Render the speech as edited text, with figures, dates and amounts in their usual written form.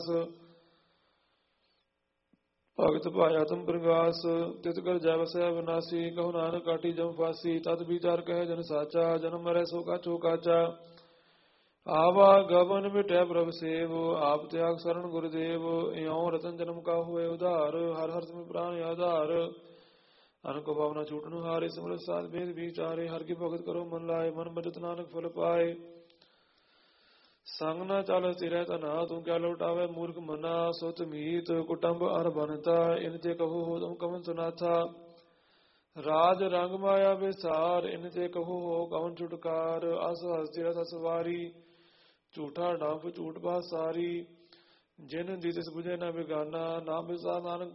ਭਗਤ ਭਾਇਆ ਤੁਮ ਪ੍ਰਗਾਸ ਤਿਤ ਕਰ ਜੈ ਵਸੈ ਵਿਨਾਸੀ ਕਹੋ ਨਾਨਕ ਕਾਟੀ ਜਮ ਫਾਸੀ ਤਦ ਵਿਚਾਰ ਕਹੈ ਜਨ ਸਾਚਾ ਜਨਮ ਮਰੈ ਸੋ ਕਾਛੋ ਕਾਚਾ ਆਵਾ ਗਵਨ ਮਿਟੈ ਪ੍ਰਭ ਸੇਵ ਆਪ ਤਿਆਗ ਸਰਣ ਗੁਰਦੇਵ ਇਉ ਰਤਨ ਜਨਮ ਕਾ ਹੋਏ ਉਧਾਰ ਹਰ ਹਰ ਤੁਮ ਪ੍ਰਾਨ ਆਧਾਰ ਅਨਕ ਭਾਵਨਾ ਛੂਟਨ ਹਾਰੇ ਸਿਮਰਤ ਸਾਧ ਭੇਦ ਵਿਚਾਰੇ ਹਰ ਕੀ ਭਗਤ ਕਰੋ ਮਨ ਲਾਏ ਮਨ ਬਚਤ ਨਾਨਕ ਫਲ ਪਾਏ ਸੰਗ ਨਾ ਚਲ ਤਿਰੈ ਤਨਾ ਤੂੰ ਕਿਆ ਲੋਟਾਵੇ ਮੂਰਖ ਮਨਾ ਸੁਤ ਮੀਤ ਕੁਟੰਬ ਅਰ ਬਨਤਾ ਇਨ ਤੇ ਕਹੋ ਹੋ ਤੁਮ ਕਵਨ ਸੁਨਾਥਾ ਰਾਜ ਰੰਗ ਮਾਇਆ ਵਿਸਾਰ ਇਨ ਤੇ ਕਹੋ ਹੋ ਕਵਨ ਛੁਟਕਾਰ ਅਸ ਹਸਤੀ ਰਥ ਸਵਾਰੀ ਝੂਠਾ ਡੰਪ ਝੂਠ ਬਾਸਾਰੀ ਜਿਨ ਦੀ ਤਿਸ ਬੁਝੇ ਨਾ ਬਿਗਾਨਾ ਨਾਮ ਵਿਸਾ ਨਾਨਕ